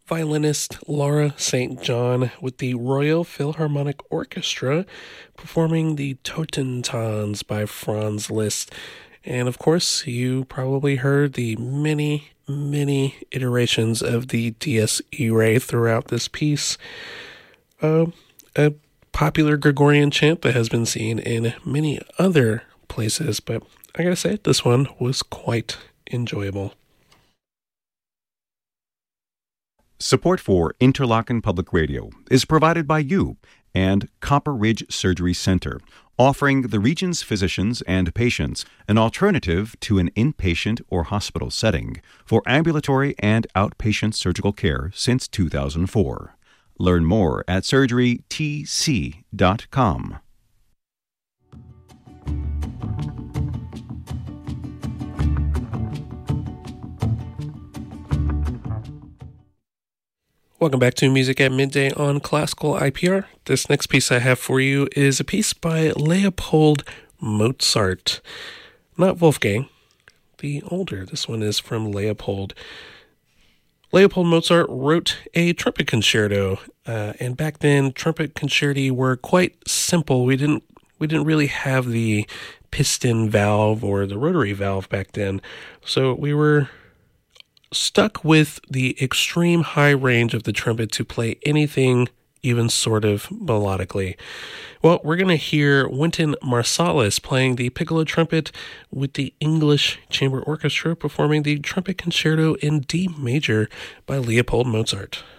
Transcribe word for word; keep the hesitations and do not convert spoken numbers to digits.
violinist Laura Saint John with the Royal Philharmonic Orchestra performing the Totentanz by Franz Liszt. And of course, you probably heard the many, many iterations of the Dies Irae throughout this piece. Uh, a popular Gregorian chant that has been seen in many other places, but I gotta say, this one was quite enjoyable. Support for Interlochen Public Radio is provided by you and Copper Ridge Surgery Center, offering the region's physicians and patients an alternative to an inpatient or hospital setting for ambulatory and outpatient surgical care since two thousand four. Learn more at surgery t c dot com. Welcome back to Music at Midday on Classical I P R. This next piece I have for you is a piece by Leopold Mozart. Not Wolfgang, the older. This one is from Leopold. Leopold Mozart wrote a trumpet concerto, uh, and back then trumpet concerti were quite simple. We didn't we didn't really have the piston valve or the rotary valve back then, so we were stuck with the extreme high range of the trumpet to play anything even sort of melodically. Well, we're going to hear Wynton Marsalis playing the piccolo trumpet with the English Chamber Orchestra performing the trumpet concerto in D major by Leopold Mozart.